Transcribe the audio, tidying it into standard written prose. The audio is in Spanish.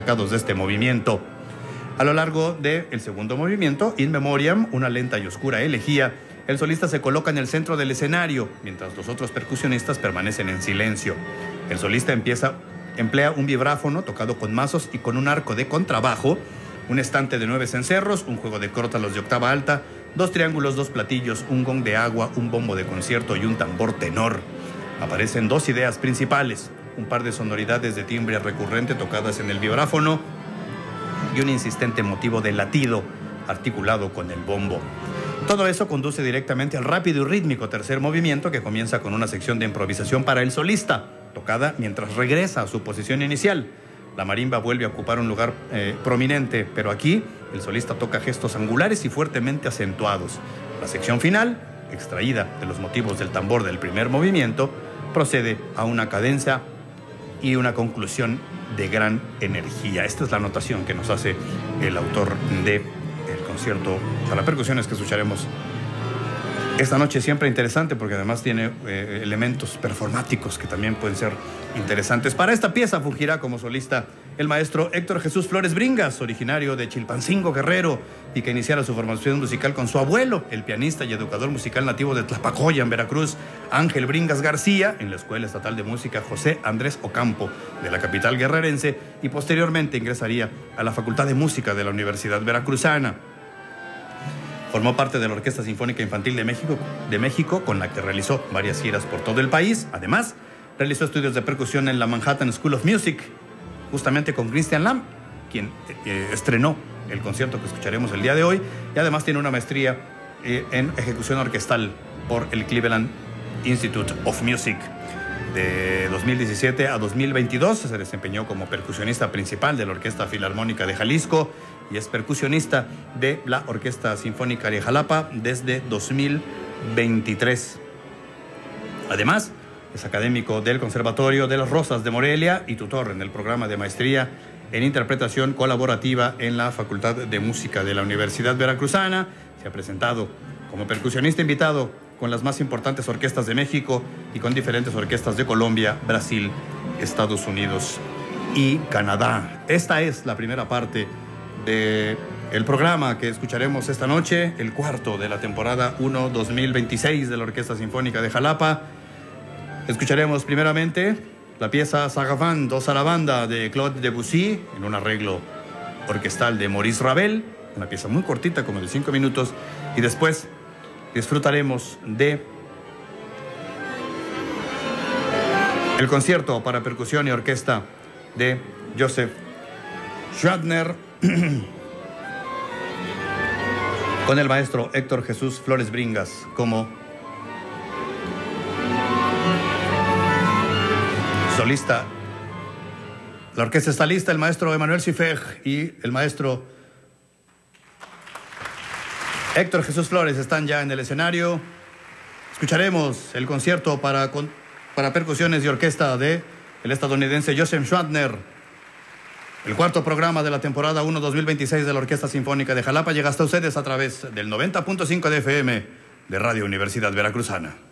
de este movimiento. A lo largo del segundo movimiento, In Memoriam, una lenta y oscura elegía, el solista se coloca en el centro del escenario, mientras los otros percusionistas permanecen en silencio. El solista emplea un vibráfono tocado con mazos y con un arco de contrabajo, un estante de 9 cencerros, un juego de crótalos de octava alta, 2 triángulos, 2 platillos, un gong de agua, un bombo de concierto y un tambor tenor. Aparecen 2 ideas principales: un par de sonoridades de timbre recurrente tocadas en el vibráfono y un insistente motivo de latido articulado con el bombo. Todo eso conduce directamente al rápido y rítmico tercer movimiento, que comienza con una sección de improvisación para el solista, tocada mientras regresa a su posición inicial. La marimba vuelve a ocupar un lugar prominente, pero aquí el solista toca gestos angulares y fuertemente acentuados. La sección final, extraída de los motivos del tambor del primer movimiento, procede a una cadencia y una conclusión de gran energía. Esta es la anotación que nos hace el autor del concierto para percusiones que escucharemos esta noche. Siempre interesante porque además tiene elementos performáticos que también pueden ser interesantes. Para esta pieza fungirá como solista el maestro Héctor Jesús Flores Bringas, originario de Chilpancingo, Guerrero, y que iniciara su formación musical con su abuelo, el pianista y educador musical nativo de Tlapacoya, en Veracruz, Ángel Bringas García, en la Escuela Estatal de Música José Andrés Ocampo de la capital guerrerense, y posteriormente ingresaría a la Facultad de Música de la Universidad Veracruzana. Formó parte de la Orquesta Sinfónica Infantil de México, con la que realizó varias giras por todo el país. Además, realizó estudios de percusión en la Manhattan School of Music, justamente con Christian Lamb, quien estrenó el concierto que escucharemos el día de hoy, y además tiene una maestría en ejecución orquestal por el Cleveland Institute of Music. De 2017 a 2022 se desempeñó como percusionista principal de la Orquesta Filarmónica de Jalisco y es percusionista de la Orquesta Sinfónica de Jalapa desde 2023. Además, es académico del Conservatorio de las Rosas de Morelia y tutor en el programa de maestría en interpretación colaborativa en la Facultad de Música de la Universidad Veracruzana. Se ha presentado como percusionista invitado con las más importantes orquestas de México y con diferentes orquestas de Colombia, Brasil, Estados Unidos y Canadá. Esta es la primera parte del programa que escucharemos esta noche, el cuarto de la temporada 1 2026 de la Orquesta Sinfónica de Jalapa. Escucharemos primeramente la pieza Sarabande dos Sarabanda de Claude Debussy en un arreglo orquestal de Maurice Ravel, una pieza muy cortita, como de 5 minutos, y después disfrutaremos de el concierto para percusión y orquesta de Joseph Schwadner con el maestro Héctor Jesús Flores Bringas como solista. La orquesta está lista, el maestro Emmanuel Sifeg y el maestro Héctor Jesús Flores están ya en el escenario. Escucharemos el concierto para percusiones y orquesta de el estadounidense Joseph Schwadner. El cuarto programa de la temporada 1 2026 de la Orquesta Sinfónica de Jalapa llega hasta ustedes a través del 90.5 de FM de Radio Universidad Veracruzana.